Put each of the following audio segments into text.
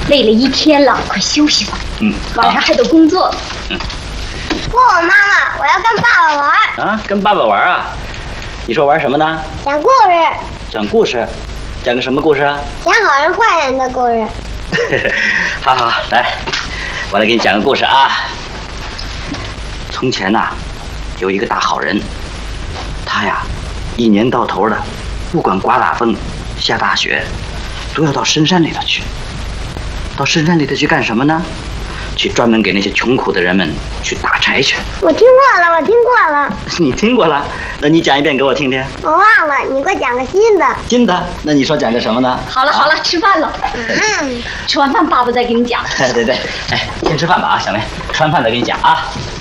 累了一天了，快休息吧。晚上还得工作。 不，妈妈，我要跟爸爸玩。 啊，跟爸爸玩啊？你说玩什么呢？ 讲故事。 讲故事？讲个什么故事啊？ 讲好人坏人的故事。 好好，来，我来给你讲个故事啊。从前呐，有一个大好人，他呀，一年到头的，不管刮大风、下大雪，都要到深山里头去。到深山里头去干什么呢？去专门给那些穷苦的人们去打柴去。 我听过了，我听过了。 你听过了？那你讲一遍给我听听。 我忘了，你给我讲个新的。 新的？那你说讲个什么呢？ 好了好了，吃饭了。吃完饭爸爸再给你讲。 对对，哎，先吃饭吧啊，小梅，吃完饭再给你讲啊。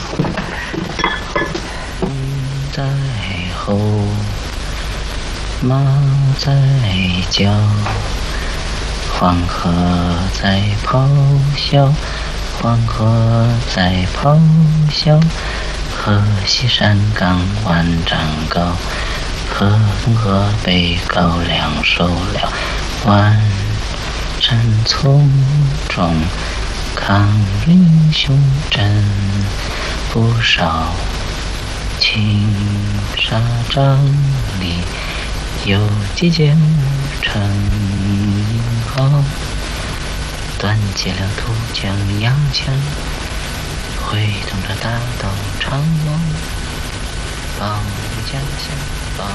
在后，马在叫，黄河在咆哮，黄河在咆哮，河西山岗万丈高，河东河北高粱收了，万山丛中，抗英雄真不少，青纱帐里有几件陈好，端起了土枪洋枪，挥动着大刀长矛，保卫家乡。